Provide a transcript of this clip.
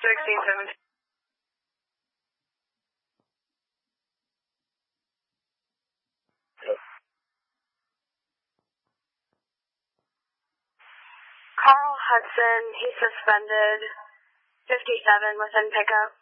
16, 17. Carl Hudson, he's suspended. 57 within pickup.